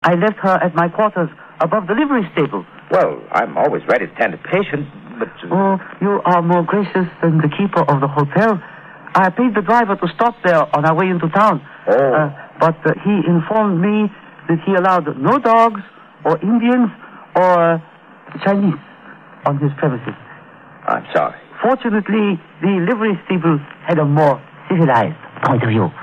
I left her at my quarters above the livery stable. Well, I'm always ready to tend a patient, but... Oh, you are more gracious than the keeper of the hotel. I paid the driver to stop there on our way into town. Oh. But he informed me that he allowed no dogs or Indians or Chinese on his premises. I'm sorry. Fortunately, the livery stable had a more civilized point of view.